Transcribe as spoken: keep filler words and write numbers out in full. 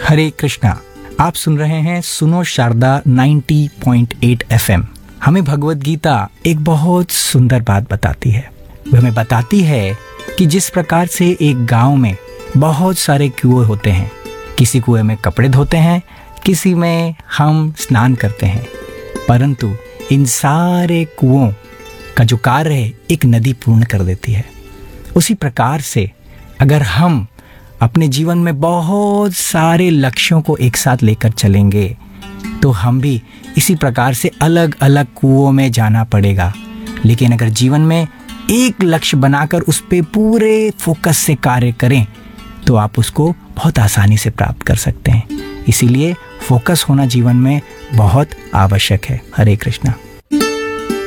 हरे कृष्णा। आप सुन रहे हैं सुनो शारदा नब्बे पॉइंट आठ एफएम। हमें भगवत गीता एक बहुत सुंदर बात बताती है। वह हमें बताती है कि जिस प्रकार से एक गांव में बहुत सारे कुएं होते हैं, किसी कुएं में कपड़े धोते हैं, किसी में हम स्नान करते हैं, परंतु इन सारे कुओं का जो कार्य है एक नदी पूर्ण कर देती है। उसी प्रकार से अगर हम अपने जीवन में बहुत सारे लक्ष्यों को एक साथ लेकर चलेंगे तो हम भी इसी प्रकार से अलग अलग कुओं में जाना पड़ेगा। लेकिन अगर जीवन में एक लक्ष्य बनाकर उस पे पूरे फोकस से कार्य करें तो आप उसको बहुत आसानी से प्राप्त कर सकते हैं। इसीलिए फोकस होना जीवन में बहुत आवश्यक है। हरे कृष्णा।